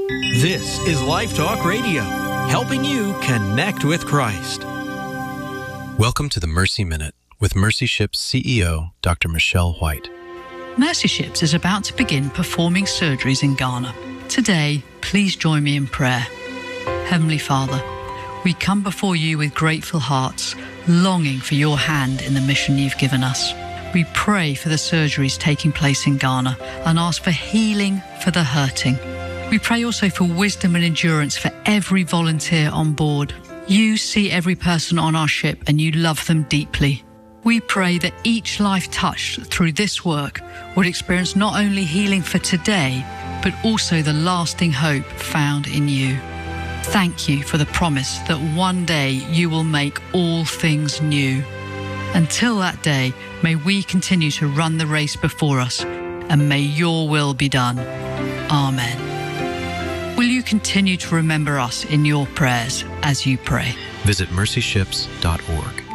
This is Life Talk Radio, helping you connect with Christ. Welcome to the Mercy Minute with Mercy Ships CEO, Dr. Michelle White. Mercy Ships is about to begin performing surgeries in Ghana. Today, please join me in prayer. Heavenly Father, we come before you with grateful hearts, longing for your hand in the mission you've given us. We pray for the surgeries taking place in Ghana and ask for healing for the hurting. We pray also for wisdom and endurance for every volunteer on board. You see every person on our ship and you love them deeply. We pray that each life touched through this work would experience not only healing for today, but also the lasting hope found in you. Thank you for the promise that one day you will make all things new. Until that day, may we continue to run the race before us, and may your will be done. Amen. Will you continue to remember us in your prayers as you pray? Visit mercyships.org.